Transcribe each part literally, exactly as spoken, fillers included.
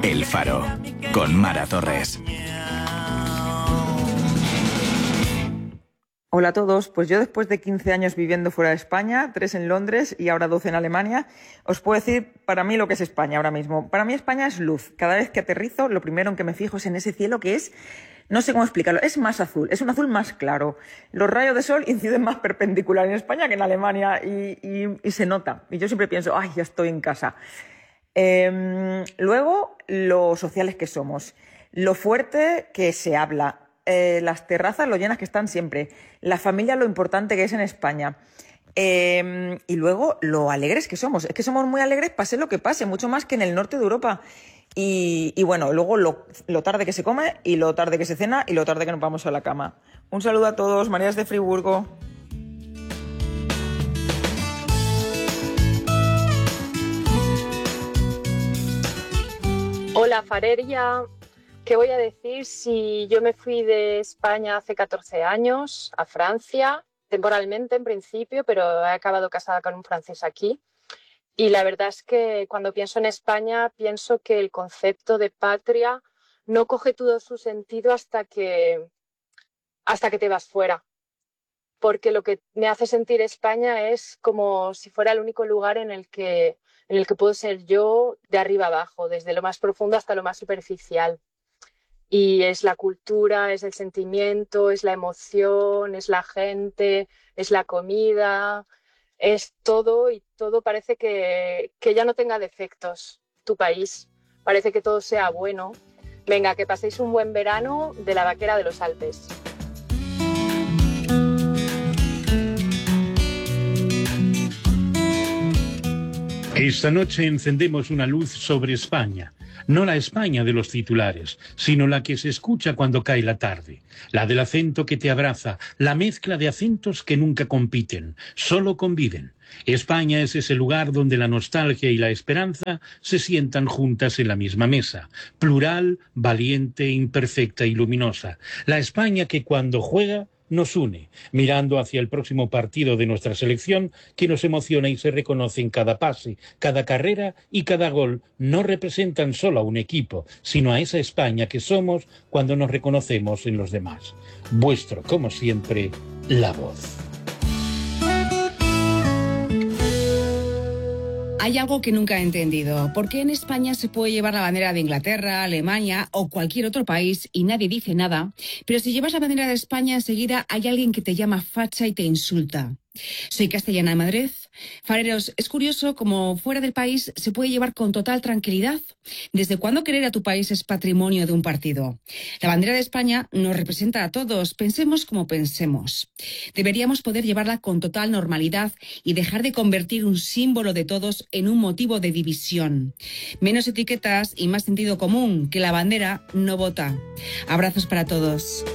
El Faro, con Mara Torres. Hola a todos, pues yo después de quince años viviendo fuera de España, tres en Londres y ahora doce en Alemania, os puedo decir para mí lo que es España ahora mismo. Para mí España es luz. Cada vez que aterrizo, lo primero en que me fijo es en ese cielo que es, no sé cómo explicarlo, es más azul, es un azul más claro. Los rayos de sol inciden más perpendicular en España que en Alemania y, y, y se nota. Y yo siempre pienso, ay, ya estoy en casa. Eh, luego, lo sociales que somos, lo fuerte que se habla. Eh, las terrazas lo llenas que están siempre, la familia lo importante que es en España, eh, y luego lo alegres que somos, es que somos muy alegres pase lo que pase, mucho más que en el norte de Europa, y, y bueno, luego lo, lo tarde que se come y lo tarde que se cena y lo tarde que nos vamos a la cama. Un saludo a todos, Marías de Friburgo. Hola Fareria. ¿Qué voy a decir si yo me fui de España hace catorce años a Francia, temporalmente en principio, pero he acabado casada con un francés aquí? Y la verdad es que cuando pienso en España, pienso que el concepto de patria no coge todo su sentido hasta que, hasta que te vas fuera. Porque lo que me hace sentir España es como si fuera el único lugar en el que, en el que puedo ser yo de arriba abajo, desde lo más profundo hasta lo más superficial. Y es la cultura, es el sentimiento, es la emoción, es la gente, es la comida, es todo, y todo parece que, que ya no tenga defectos, tu país. Parece que todo sea bueno. Venga, que paséis un buen verano de la Vaquera de los Alpes. Esta noche encendemos una luz sobre España. No la España de los titulares, sino la que se escucha cuando cae la tarde. La del acento que te abraza, la mezcla de acentos que nunca compiten, solo conviven. España es ese lugar donde la nostalgia y la esperanza se sientan juntas en la misma mesa. Plural, valiente, imperfecta y luminosa. La España que cuando juega nos une, mirando hacia el próximo partido de nuestra selección, que nos emociona y se reconoce en cada pase, cada carrera y cada gol. No representan solo a un equipo, sino a esa España que somos cuando nos reconocemos en los demás. Vuestro, como siempre, La Voz. Hay algo que nunca he entendido. ¿Por qué en España se puede llevar la bandera de Inglaterra, Alemania o cualquier otro país y nadie dice nada? Pero si llevas la bandera de España, enseguida hay alguien que te llama facha y te insulta. Soy castellana de Madrid. Fareros, es curioso cómo fuera del país se puede llevar con total tranquilidad. ¿Desde cuándo querer a tu país es patrimonio de un partido? La bandera de España nos representa a todos, pensemos como pensemos. Deberíamos poder llevarla con total normalidad y dejar de convertir un símbolo de todos en un motivo de división. Menos etiquetas y más sentido común, que la bandera no vota. Abrazos para todos.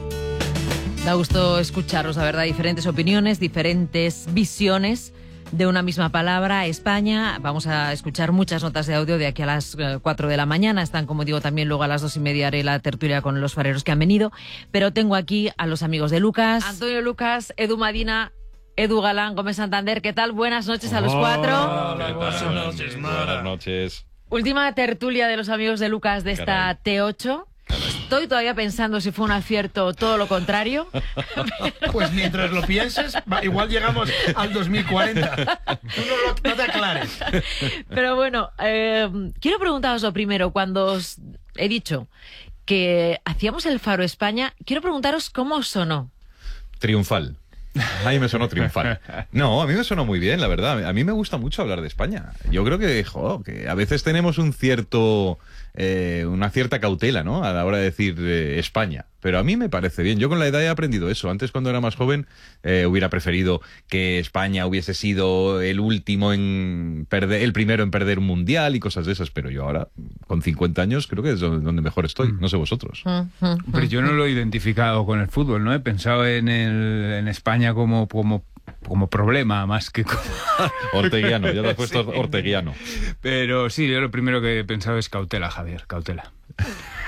Da gusto escucharos, la verdad, diferentes opiniones, diferentes visiones de una misma palabra, España. Vamos a escuchar muchas notas de audio de aquí a las cuatro de la mañana. Están, como digo, también luego a las dos y media haré la tertulia con los fareros que han venido. Pero tengo aquí a los amigos de Lucas. Antonio Lucas, Edu Madina, Edu Galán, Gómez Santander. ¿Qué tal? Buenas noches a los cuatro. Hola, buenas noches, Buenas noches. Última tertulia de los amigos de Lucas de esta Caray. T ocho. Estoy todavía pensando si fue un acierto o todo lo contrario. Pues mientras lo pienses, igual llegamos al dos mil cuarenta. Tú no, lo, no te aclares. Pero bueno, eh, quiero preguntaros lo primero. Cuando os he dicho que hacíamos el Faro España, quiero preguntaros cómo os sonó. Triunfal. A mí me sonó triunfal. No, a mí me sonó muy bien, la verdad. A mí me gusta mucho hablar de España. Yo creo que, jo, que a veces tenemos un cierto, eh, una cierta cautela, ¿no?, a la hora de decir eh, España. Pero a mí me parece bien. Yo con la edad he aprendido eso. Antes, cuando era más joven, eh, hubiera preferido que España hubiese sido el último en perder, el primero en perder un mundial y cosas de esas. Pero yo ahora, con cincuenta años, creo que es donde mejor estoy. No sé vosotros. Pero yo no lo he identificado con el fútbol, ¿no? He pensado en, el, en España como, como, como problema más que como... Orteguiano, ya te has puesto sí. orteguiano. Pero sí, yo lo primero que he pensado es cautela, Javier, cautela.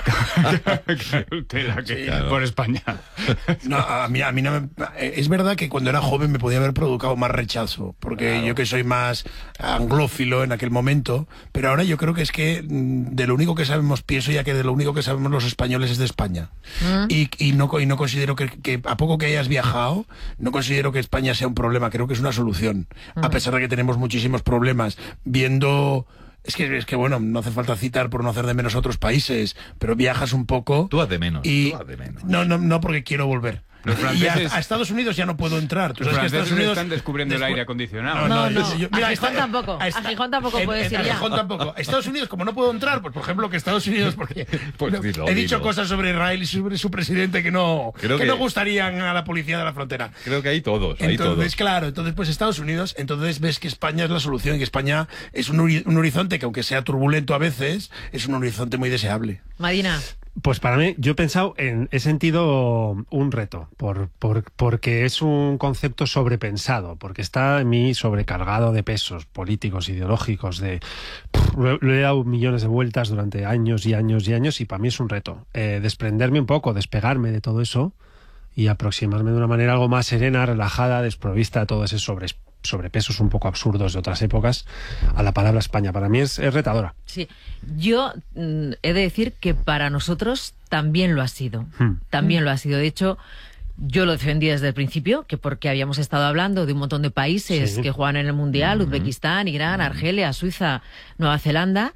Cautela que Sí, claro. Por España. No, a mí, a mí no me, es verdad que cuando era joven me podía haber provocado más rechazo, porque Claro. yo que soy más anglófilo en aquel momento, pero ahora yo creo que es que mm, de lo único que sabemos, pienso ya que de lo único que sabemos los españoles es de España. ¿Mm? Y, y, no, y no considero que, que a poco que hayas viajado, no considero que España sea un problema, creo que es una solución. A pesar de que tenemos muchísimos problemas viendo... Es que, es que, bueno, no hace falta citar por no hacer de menos a otros países, pero viajas un poco... Tú haz de menos, y tú haz de menos. No, no, no, porque quiero volver. Los franceses- Y a, a Estados Unidos ya no puedo entrar. Tú Los sabes que franceses Estados Unidos están descubriendo el descu- aire acondicionado. No, no. yo- A Gijón esta- tampoco. A esta- Gijón tampoco en- puedes en- ir a ya. Gijón tampoco. A Estados Unidos, como no puedo entrar, pues por ejemplo que Estados Unidos, porque Pues no, dilo, he dicho dilo. cosas sobre Israel y sobre su presidente que no, Creo que que- no gustarían a la policía de la frontera. Creo que hay todos, hay Entonces, todos. claro, entonces pues Estados Unidos, entonces ves que España es la solución y que España es un, hori- un horizonte que aunque sea turbulento a veces, es un horizonte muy deseable. Marina. Pues para mí, yo he pensado en, he sentido un reto, por, por, porque es un concepto sobrepensado, porque está en mí sobrecargado de pesos políticos, ideológicos, de pff, lo, lo he dado millones de vueltas durante años y años y años y para mí es un reto. Eh, desprenderme un poco, despegarme de todo eso y aproximarme de una manera algo más serena, relajada, desprovista de todo ese sobre, sobrepesos un poco absurdos de otras épocas a la palabra España. Para mí es, es retadora. Sí, yo mm, he de decir que para nosotros también lo ha sido. Hmm. También lo ha sido. De hecho, yo lo defendí desde el principio, que porque habíamos estado hablando de un montón de países Sí. que juegan en el Mundial, Uzbekistán, Irán, Argelia, Suiza, Nueva Zelanda,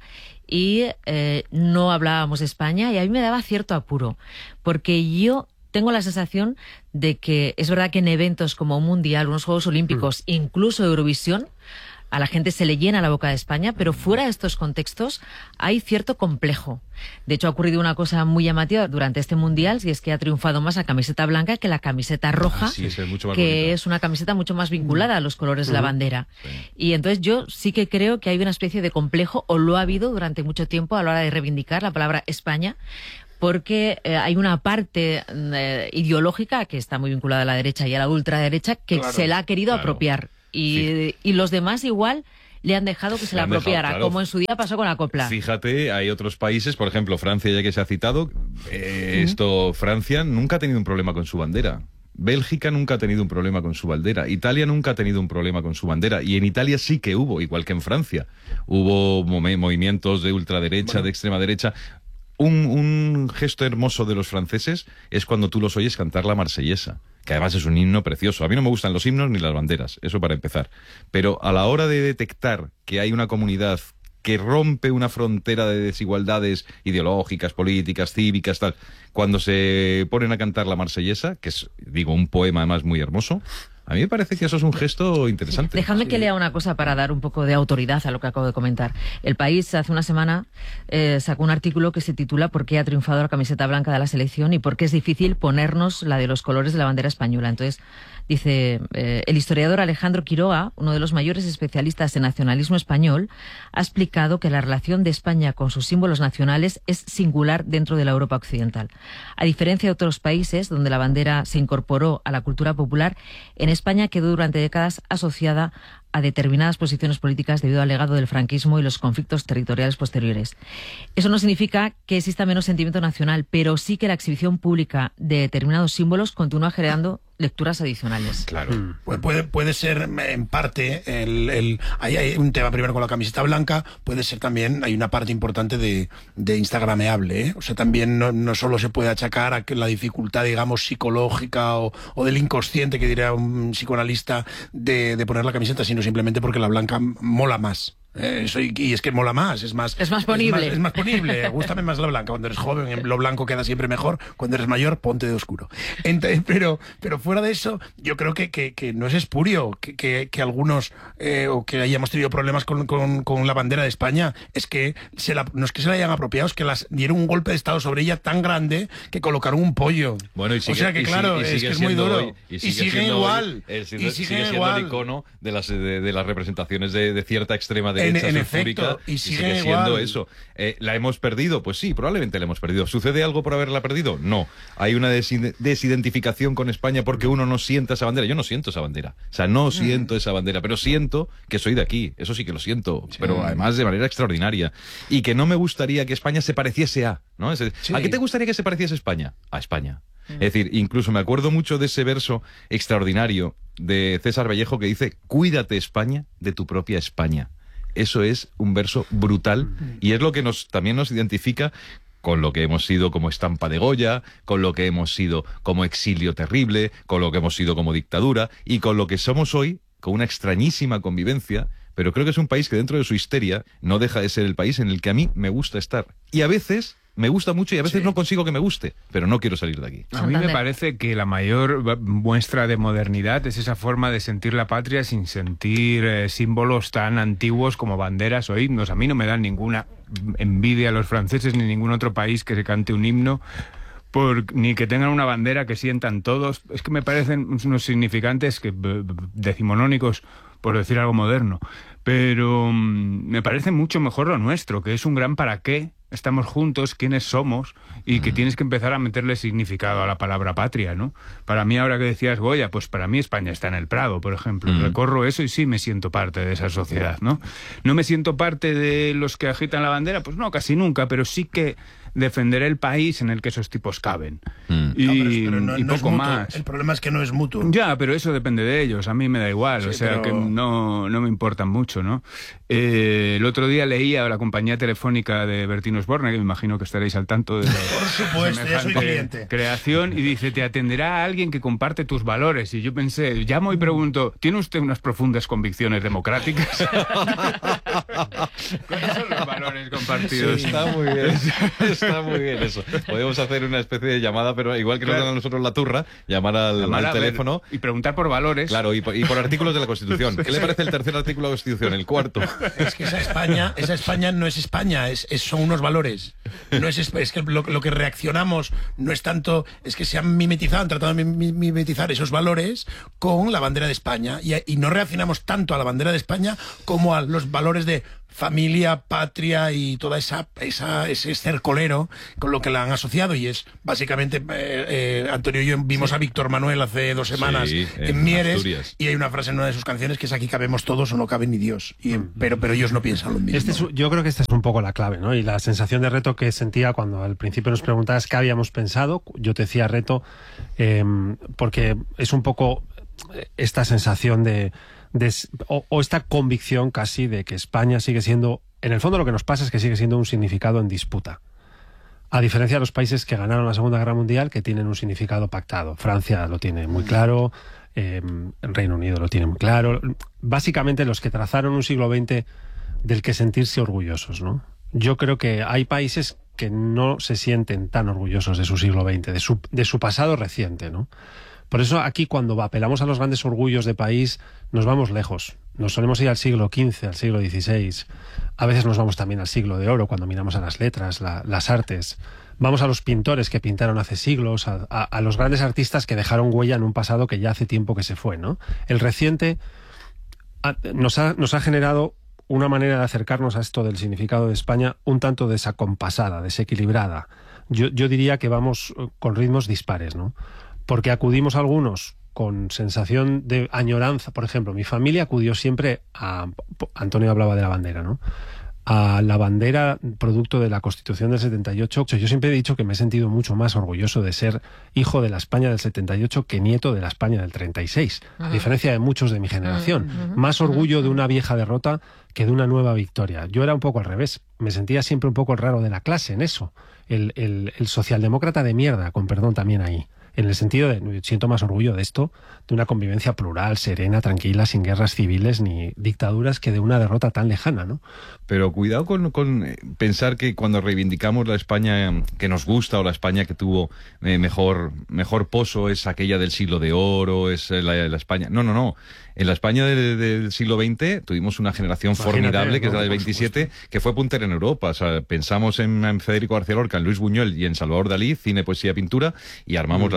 y eh, no hablábamos de España, y a mí me daba cierto apuro, porque yo tengo la sensación de que es verdad que en eventos como un Mundial, unos Juegos Olímpicos, incluso Eurovisión, a la gente se le llena la boca de España, pero fuera de estos contextos hay cierto complejo. De hecho, ha ocurrido una cosa muy llamativa durante este Mundial, y es que ha triunfado más la camiseta blanca que la camiseta roja, Ah, sí, es mucho más que bonita. es una camiseta mucho más vinculada a los colores de la bandera. Sí. Y entonces yo sí que creo que hay una especie de complejo, o lo ha habido durante mucho tiempo a la hora de reivindicar la palabra España, porque eh, hay una parte eh, ideológica que está muy vinculada a la derecha y a la ultraderecha que Claro, se la ha querido claro. apropiar. Y, Sí. y los demás igual le han dejado que se Le la han dejado, apropiara, claro. como en su día pasó con la copla. Fíjate, hay otros países, por ejemplo, Francia, ya que se ha citado, eh, esto, Francia nunca ha tenido un problema con su bandera. Bélgica nunca ha tenido un problema con su bandera. Italia nunca ha tenido un problema con su bandera. Y en Italia sí que hubo, igual que en Francia. Hubo mome- movimientos de ultraderecha, Bueno. de extrema derecha. Un, un gesto hermoso de los franceses es cuando tú los oyes cantar la marsellesa, que además es un himno precioso. A mí no me gustan los himnos ni las banderas, eso para empezar. Pero a la hora de detectar que hay una comunidad que rompe una frontera de desigualdades ideológicas, políticas, cívicas, tal, cuando se ponen a cantar la marsellesa, que es, digo, un poema además muy hermoso, a mí me parece que eso es un gesto interesante. Dejadme que lea una cosa para dar un poco de autoridad a lo que acabo de comentar. El País hace una semana eh, sacó un artículo que se titula ¿Por qué ha triunfado la camiseta blanca de la selección y por qué es difícil ponernos la de los colores de la bandera española? Entonces dice, eh, el historiador Alejandro Quiroga, uno de los mayores especialistas en nacionalismo español, ha explicado que la relación de España con sus símbolos nacionales es singular dentro de la Europa occidental. A diferencia de otros países donde la bandera se incorporó a la cultura popular, en España quedó durante décadas asociada a determinadas posiciones políticas debido al legado del franquismo y los conflictos territoriales posteriores. Eso no significa que exista menos sentimiento nacional, pero sí que la exhibición pública de determinados símbolos continúa generando lecturas adicionales. Claro. Pues puede, puede ser en parte, el, el, hay, hay un tema primero con la camiseta blanca, puede ser también, hay una parte importante de, de instagrameable, ¿eh? O sea, también no, no solo se puede achacar a que la dificultad, digamos, psicológica o, o del inconsciente, que diría un psicoanalista, de, de poner la camiseta, sino simplemente porque la blanca mola más. Eh, eso, y, y es que mola más, es más... Es más ponible. Es más, es más ponible, gústame más la blanca. Cuando eres joven, lo blanco queda siempre mejor. Cuando eres mayor, ponte de oscuro. Entonces, pero, pero fuera de eso, yo creo que, que, que no es espurio que, que, que algunos, eh, o que hayamos tenido problemas con, con, con la bandera de España, es que se la, no es que se la hayan apropiado, es que las dieron un golpe de estado sobre ella tan grande que colocaron un pollo. Bueno, y sigue, o sea que y claro, sigue- y es sigue que es muy siendo duro. hoy- y sigue siguen siendo hoy igual. el- sigue- y sigue siguen siendo igual. el icono de las, de, de las representaciones de, de cierta extrema derecha derecha en sulfúrica efecto, y y sigue sigue siendo igual. eso. Eh, ¿La hemos perdido? Pues sí, probablemente la hemos perdido. ¿Sucede algo por haberla perdido? No. ¿Hay una desi- desidentificación con España porque uno no sienta esa bandera? Yo no siento esa bandera. O sea, no siento esa bandera, pero siento que soy de aquí. Eso sí que lo siento, Sí. pero además de manera extraordinaria. Y que no me gustaría que España se pareciese a, ¿no? Es decir, Sí. ¿a qué te gustaría que se pareciese España? A España. Es decir, incluso me acuerdo mucho de ese verso extraordinario de César Vallejo que dice: cuídate, España, de tu propia España. Eso es un verso brutal y es lo que nos también nos identifica con lo que hemos sido como estampa de Goya, con lo que hemos sido como exilio terrible, con lo que hemos sido como dictadura y con lo que somos hoy, con una extrañísima convivencia, pero creo que es un país que dentro de su histeria no deja de ser el país en el que a mí me gusta estar. Y a veces me gusta mucho y a veces Sí. no consigo que me guste, pero no quiero salir de aquí. A mí me Santander. parece que la mayor va- muestra de modernidad es esa forma de sentir la patria sin sentir eh, símbolos tan antiguos como banderas o himnos. A mí no me dan ninguna envidia a los franceses ni ningún otro país que se cante un himno. Por, ni que tengan una bandera que sientan todos. Es que me parecen unos significantes que b- b- decimonónicos, por decir algo moderno. Pero mm, me parece mucho mejor lo nuestro, que es un gran para qué estamos juntos, quiénes somos, y que tienes que empezar a meterle significado a la palabra patria, ¿no? Para mí, ahora que decías Goya, pues para mí España está en el Prado, por ejemplo. Mm. Recorro eso y sí me siento parte de esa sociedad, ¿no? No me siento parte de los que agitan la bandera, pues no, casi nunca, pero sí que defenderé el país en el que esos tipos caben. Mm. Y, No, pero es- pero no- y no es poco mutuo. más. El problema es que no es mutuo. Ya, pero eso depende de ellos, a mí me da igual, Sí, o sea pero- que no, no me importan mucho, ¿no? Eh, el otro día leía la compañía telefónica de Bertín Osborne, que me imagino que estaréis al tanto de la Por supuesto, ya soy semejante cliente. creación, y dice, te atenderá alguien que comparte tus valores. Y yo pensé, llamo y pregunto, ¿tiene usted unas profundas convicciones democráticas? ¿Cuáles son los valores compartidos? Está muy bien, está muy bien eso. Podemos hacer una especie de llamada, pero igual que nos Claro. dan a nosotros la turra, llamar al, Llamar al a ver teléfono. y preguntar por valores. Claro, y por, y por artículos de la Constitución. ¿Qué le parece el tercer artículo de la Constitución? El cuarto. Es que esa España, esa España no es España, es, es- son unos valores. No es, es que lo, lo que reaccionamos no es tanto, es que se han mimetizado, han tratado de mi- mimetizar esos valores con la bandera de España y, y no reaccionamos tanto a la bandera de España como a los valores de familia, patria y toda esa, esa ese cercolero con lo que la han asociado, y es básicamente eh, eh, Antonio y yo vimos a Víctor Manuel hace dos semanas Sí, en en Mieres, Asturias. y hay una frase en una de sus canciones que es: aquí cabemos todos o no cabe ni Dios. Y, pero, pero ellos no piensan lo mismo. Este es- yo creo que esta es un poco la clave, ¿no? Y la sensación de reto que sentía cuando al principio nos preguntabas qué habíamos pensado, yo te decía reto, eh, porque es un poco esta sensación de, de o, o esta convicción casi de que España sigue siendo, en el fondo lo que nos pasa es que sigue siendo un significado en disputa. A diferencia de los países que ganaron la Segunda Guerra Mundial, que tienen un significado pactado. Francia lo tiene muy claro, eh, el Reino Unido lo tiene muy claro. Básicamente los que trazaron un siglo veinte del que sentirse orgullosos, ¿no? Yo creo que hay países que no se sienten tan orgullosos de su siglo veinte, de su, de su pasado reciente, ¿no? Por eso aquí, cuando apelamos a los grandes orgullos de país, nos vamos lejos. Nos solemos ir al siglo quince, al siglo dieciséis. A veces nos vamos también al siglo de oro cuando miramos a las letras, la, las artes. Vamos a los pintores que pintaron hace siglos, a, a, a los grandes artistas que dejaron huella en un pasado que ya hace tiempo que se fue, ¿no? El reciente ha, nos, ha, nos ha generado una manera de acercarnos a esto del significado de España un tanto desacompasada, desequilibrada. Yo, yo diría que vamos con ritmos dispares, ¿no? Porque acudimos algunos con sensación de añoranza. Por ejemplo, mi familia acudió siempre a... Antonio hablaba de la bandera, ¿no? A la bandera producto de la Constitución del setenta y ocho. Yo siempre he dicho que me he sentido mucho más orgulloso de ser hijo de la España del setenta y ocho que nieto de la España del treinta y seis, a diferencia de muchos de mi generación. Uh-huh. Más orgullo de una vieja derrota que de una nueva victoria. Yo era un poco al revés. Me sentía siempre un poco el raro de la clase en eso. El, el, el socialdemócrata de mierda, con perdón también ahí. En el sentido de, siento más orgullo de esto, de una convivencia plural, serena, tranquila, sin guerras civiles ni dictaduras, que de una derrota tan lejana, ¿no? Pero cuidado con, con pensar que cuando reivindicamos la España que nos gusta o la España que tuvo eh, mejor, mejor pozo es aquella del siglo de oro, es la, la España... No, no, no. En la España de, de, del siglo veinte tuvimos una generación Imagínate, formidable, que ¿no? es la del Por veintisiete, supuesto. que fue puntera en Europa. O sea, pensamos en, en Federico García Lorca, en Luis Buñuel y en Salvador Dalí, cine, poesía, pintura, y armamos Mm. la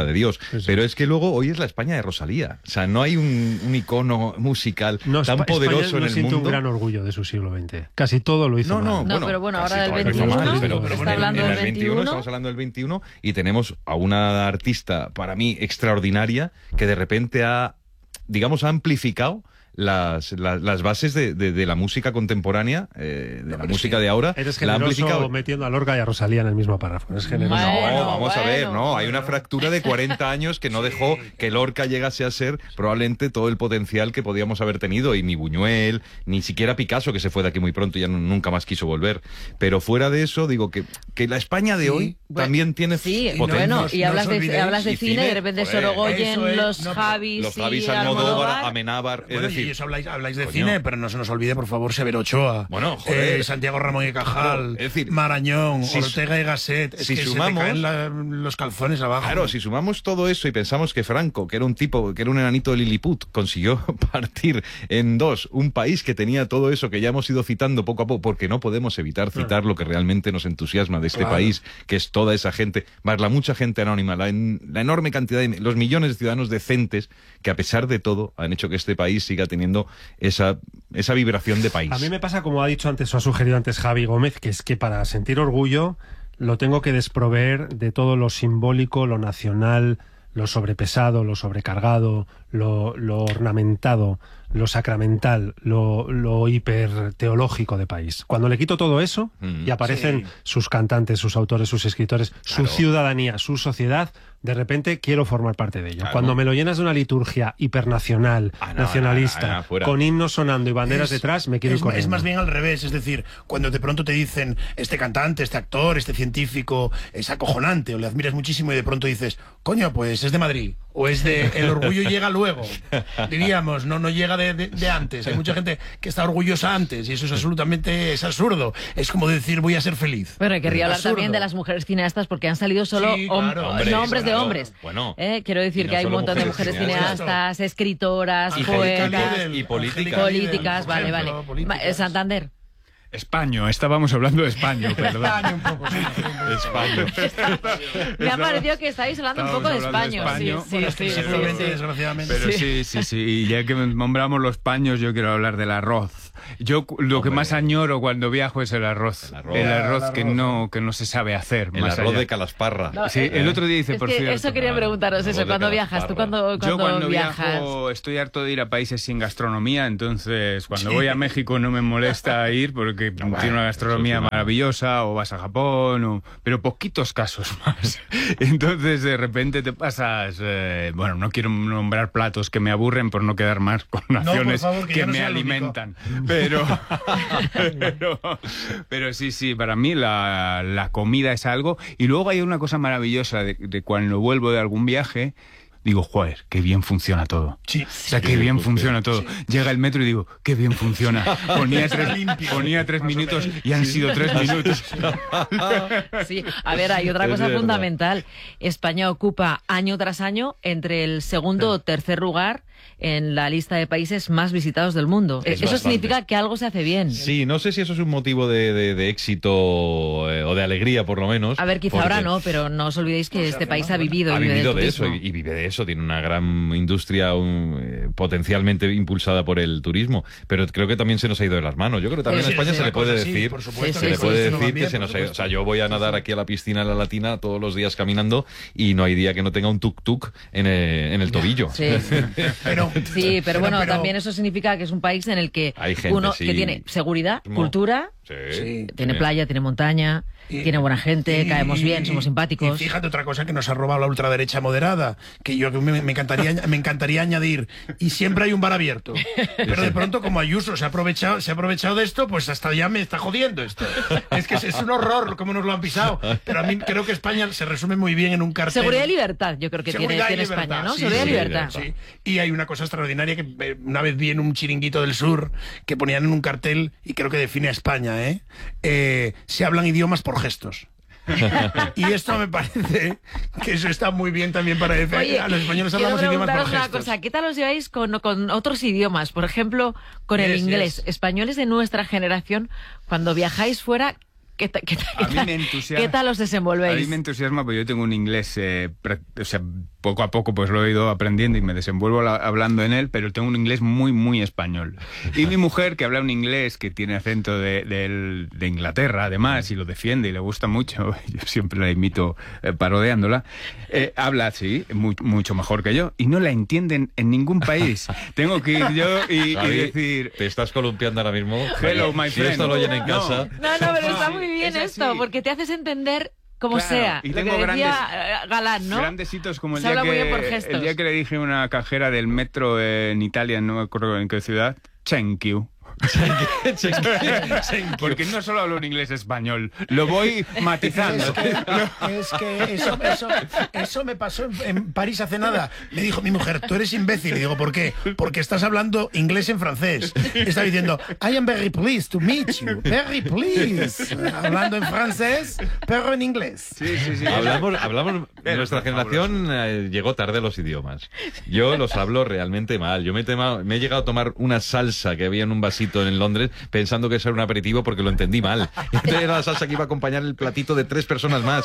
de Dios. Sí, sí. Pero es que luego hoy es la España de Rosalía. O sea, no hay un, un icono musical no, tan Espa- poderoso España en no el siente mundo. un gran orgullo de su siglo veinte. Casi todo lo hizo No, no, mal. No, bueno, pero bueno, casi ahora del todo lo hizo veintiuno, mal, pero- está pero en- hablando en del el veintiuno, veintiuno. estamos hablando del veintiuno y tenemos a una artista para mí extraordinaria que de repente ha, digamos, ha amplificado las, las, las bases de, de, de la música contemporánea, eh, de No, la pero música sí. de ahora. Eres la ha generoso amplificado. metiendo a Lorca y a Rosalía en el mismo párrafo. Es generoso. No, Bueno, vamos a ver, bueno. no, hay una fractura de cuarenta años que no dejó que Lorca llegase a ser probablemente todo el potencial que podíamos haber tenido, y ni Buñuel, ni siquiera Picasso, que se fue de aquí muy pronto y ya no- nunca más quiso volver. Pero fuera de eso, digo que, que la España de Sí, hoy bueno, también tiene Sí, potencia. bueno, no- y no hablas, os de, olvidéis, hablas de y cine, cine, y de repente joder, Sorogoyen, eso es, los no, pero Javis Los y Javis, Almodóvar, Almodóvar. Amenábar, es Bueno, decir, y eso habláis, habláis de coño. cine, pero no se nos olvide, por favor, Severo Ochoa, Bueno, joder. eh, Santiago Ramón y Cajal, Claro, es decir, Marañón, si- Ortega y Gasset. Es si que sumamos- se te caen la- los calzones abajo. Claro, si sumamos todo eso y pensamos que Franco, que era un tipo, que era un enanito de Lilliput, consiguió partir en dos un país que tenía todo eso que ya hemos ido citando poco a poco, porque no podemos evitar citar lo que realmente nos entusiasma de este Claro. país, que es toda esa gente, más la mucha gente anónima, la, en- la enorme cantidad de los millones de ciudadanos decentes que a pesar de todo han hecho que este país siga teniendo esa, esa vibración de país. A mí me pasa, como ha dicho antes o ha sugerido antes Javi Gómez, que es que para sentir orgullo lo tengo que desproveer de todo lo simbólico, lo nacional, lo sobrepesado, lo sobrecargado, lo, lo ornamentado, lo sacramental, lo, lo hiperteológico de país. Cuando le quito todo eso Mm. y aparecen Sí. sus cantantes, sus autores, sus escritores, su Claro. ciudadanía, su sociedad, de repente quiero formar parte de ello. Claro. Cuando me lo llenas de una liturgia hipernacional, Ah, no, nacionalista, no, no, no, fuera. con himnos sonando y banderas Es- detrás, me quiero es, ir corriendo. es más bien al revés, es decir, cuando de pronto te dicen este cantante, este actor, este científico es acojonante o le admiras muchísimo y de pronto dices, coño, pues es de Madrid o es de el orgullo llega luego, diríamos, no no llega de, de- de antes. Hay mucha gente que está orgullosa antes y eso es absolutamente es absurdo. Es como decir voy a ser feliz. Bueno, y querría hablar Absurdo. también de las mujeres cineastas porque han salido solo Sí, hom- claro, hombres, nombres de claro. hombres. Bueno, Eh, Quiero decir y no que hay un solo montón de mujeres mujeres cineastas. cineastas, escritoras, Y poetas, políticas, y políticas. políticas, Por vale, ejemplo, vale. políticas. Ma- eh, Santander. España, estábamos hablando de España, perdón. España un poco, sí. España. Me ha parecido que estáis hablando un poco de Estábamos hablando España. de Sí, España. sí, Bueno, es que sí, el siglo sí, veinte, sí. desgraciadamente. Pero sí, sí, sí. Y ya que nombramos los paños, yo quiero hablar del arroz. Yo cu- lo que Hombre. más añoro cuando viajo es el arroz. El arroz. El arroz, El que arroz. no que no se sabe hacer. El más arroz allá. de Calasparra. No, Sí, eh, el otro día dice, Es por que cierto. eso quería claro. preguntaros, Arroz eso, de cuando viajas, tú Calasparra. cuando, Yo cuando cuando viajas. viajo estoy harto de ir a países sin gastronomía, entonces cuando voy a México no me molesta ir porque bueno, tiene una gastronomía eso es una- maravillosa, o vas a Japón, o- pero poquitos casos más. Entonces de repente te pasas, eh, bueno, no quiero nombrar platos que me aburren por no quedar más con naciones favor, que que, ya no me sea el único. alimentan, pero, pero pero sí, sí, para mí la, la comida es algo. Y luego hay una cosa maravillosa de, de cuando vuelvo de algún viaje. Digo, joder, qué bien funciona todo. Sí. O sea, qué bien funciona todo. Llega el metro y digo, qué bien funciona. Ponía tres, limpio. ponía tres Más o minutos menos. y han sido tres minutos. Sí, a ver, hay otra Es cosa verdad. fundamental. España ocupa año tras año entre el segundo o tercer lugar en la lista de países más visitados del mundo. Es Eso bastante. significa que algo se hace bien. Sí, no sé si eso es un motivo de, de- de éxito eh, o de alegría, por lo menos. A ver, quizá porque ahora no, pero no os olvidéis que este país ha vivido, Ha y vive vivido del de eso turismo. y, y vive de eso. Tiene una gran industria un, eh, potencialmente impulsada por el turismo, pero creo que también se nos ha ido de las manos. Yo creo que también Sí, en España sí, se le una puede cosa así, decir, por supuesto, Sí, se le sí, puede sí, no va decir que bien, se por nos ha ido. O supuesto. sea, yo voy a nadar aquí a la piscina de la Latina todos los días caminando y no hay día que no tenga un tuk-tuk en, eh, en el tobillo. Sí. Pero, Sí, pero bueno, pero- también eso significa que es un país en el que Hay gente, uno sí. que tiene seguridad, Mo- cultura, Sí. Sí. tiene playa, tiene montaña, Y- tiene buena gente, y- caemos bien, somos Y simpáticos. fíjate otra cosa que nos ha robado la ultraderecha moderada, que yo que me, me encantaría me encantaría añadir, y siempre hay un bar abierto. Pero de pronto como Ayuso se ha aprovechado, se ha aprovechado de esto, pues hasta ya me está jodiendo esto. Es que es, es un horror cómo nos lo han pisado. Pero a mí creo que España se resume muy bien en un cartel. Seguridad y libertad, yo creo que tiene, Seguridad y tiene libertad, España, ¿no? sí, Seguridad y sí, libertad. sí. Y hay una cosa extraordinaria que eh, una vez vi en un chiringuito del sur que ponían en un cartel, y creo que define a España, ¿eh? Eh, se hablan idiomas por gestos. Y esto me parece que eso está muy bien también para decir, Oye, a los españoles quiero hablamos idiomas por preguntaros una gestos. cosa, ¿qué tal os lleváis con, con otros idiomas? Por ejemplo, con el Yes, inglés. yes. Españoles de nuestra generación, cuando viajáis fuera, ¿qué, ta- qué ta- A qué mí tal- me entusiasma. qué tal os A mí desenvolvéis? me entusiasma porque yo tengo un inglés, eh, prac- o sea, poco a poco pues lo he ido aprendiendo y me desenvuelvo la, hablando en él, pero tengo un inglés muy, muy español. Y mi mujer, que habla un inglés que tiene acento de, de, de Inglaterra, además, y lo defiende y le gusta mucho, yo siempre la imito eh, parodiándola, eh, habla así, muy, mucho mejor que yo, y no la entienden en ningún país. Tengo que ir yo y, Javi, y decir... te estás columpiando ahora mismo. Hello, my Si friend. esto lo oyen en casa... No, no, pero está muy bien es esto, así. porque te haces entender como Claro, sea. y Lo tengo que decía grandes- eh, Galán, ¿no? Grandes hitos como el Se día, habla muy bien por que, gestos. el día que le dije a una cajera del metro en Italia, no me acuerdo en qué ciudad, thank you. Porque no solo hablo en inglés español, lo voy matizando. Es que, es que eso, eso, eso me pasó en, en París hace nada. Me dijo mi mujer, tú eres imbécil. Y digo, ¿por qué? Porque estás hablando inglés en francés. Está diciendo, I am very pleased to meet you. Very pleased. Hablando en francés, pero en inglés. Sí, sí, sí. Hablamos, hablamos, nuestra generación eh, llegó tarde a los idiomas. Yo los hablo realmente mal. Yo me, he tema- me he llegado a tomar una salsa que había en un vasito en Londres pensando que eso era un aperitivo porque lo entendí mal. Entonces era la salsa que iba a acompañar el platito de tres personas más.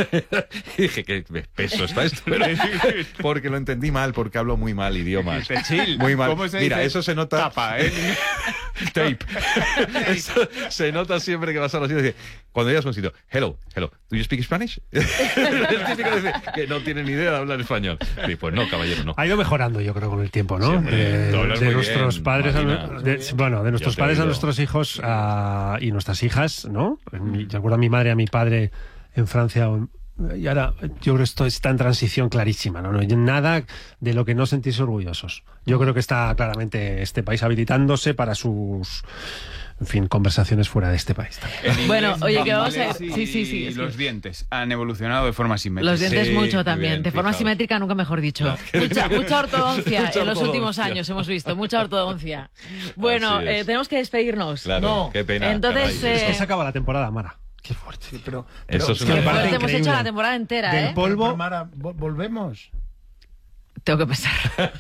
Y dije, qué peso está esto. Pero, porque lo entendí mal, porque hablo muy mal idiomas. De chill. Muy mal. ¿Cómo se Mira, dice? eso se nota... Tapa, ¿eh? Tape. Eso se nota siempre que vas a los sitios. Cuando llegas a un sitio, hello, hello, ¿do you speak Spanish? El típico dice que no tiene ni idea de hablar español. Y pues no, caballero, no. Ha ido mejorando, yo creo, con el tiempo, ¿no? Siempre. de Tú hablas de muy nuestros bien, padres, a, Marina. de- bueno, de nuestros Yo te he padres a oído. nuestros hijos a- y nuestras hijas, ¿no? Mi- Yo recuerdo a mi madre, a mi padre en Francia. Y ahora yo creo que esto está en transición clarísima, ¿no? No hay nada de lo que no sentirse orgullosos. Yo creo que está claramente este país habilitándose para sus, en fin, conversaciones fuera de este país también. Bueno, oye, el que vamos a... inglés y- Sí, sí, sí. Y es que- los dientes han evolucionado de forma simétrica. Los dientes Sí, mucho muy también, bien, de forma fijaos. simétrica nunca mejor dicho. No, Mucha, mucha ortodoncia Mucha en los últimos ortodoncia. años hemos visto, mucha ortodoncia. Bueno, Así es. eh, tenemos que despedirnos. Claro, No. qué pena. Entonces, caray. Es que eh, se acaba la temporada, Mara. Qué fuerte. Sí, pero, Eso es pero- una me Qué parece fuerte, hemos increíble. hecho la temporada entera, Del ¿eh? polvo. Pero, Mara, ¿vol- ¿volvemos? Tengo que pensar.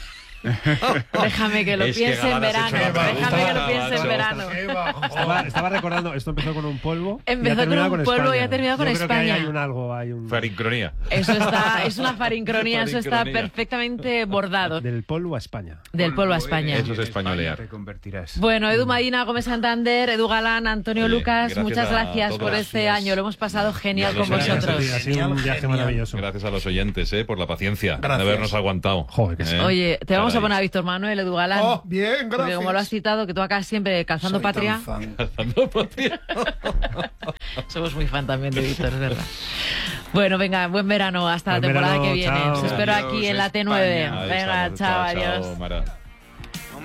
Déjame que lo Es que piense en Galán has verano. hecho la Déjame que pregunta, lo piense en macho. verano. Estaba, estaba recordando, esto empezó con un polvo. y ha Empezó con terminado un polvo y España. ha terminado con Yo creo que ahí España. hay un algo, hay un... Farincronía. Eso está, es una farincronía, eso está Farincronía. perfectamente bordado. Del polvo a España. Del polvo a España. Eso es españolear. Te convertirás. Bueno, Edu Medina, Gómez Santander, Edu Galán, Antonio Oye, Lucas, gracias muchas a gracias todos. por este Gracias. año. Lo hemos pasado genial Gracias con a vosotros. vosotros. Ha sido un Genial, viaje genial. maravilloso. Gracias a los oyentes, eh, por la paciencia Gracias. de habernos aguantado. Joder, que sí. Eh, Oye, te vamos a caray. poner a Víctor Manuel, Edu Galán. Oh, bien, Porque gracias. como lo has citado, que tú acá siempre calzando Soy patria. tan fan. Somos muy fan también de Víctor, es verdad. Bueno, venga, buen verano hasta la Buen temporada verano, que viene. chao. Os espero Adiós, aquí en la T nueve. España. Ahí Venga, estamos. chao, Chao, adiós. Mara.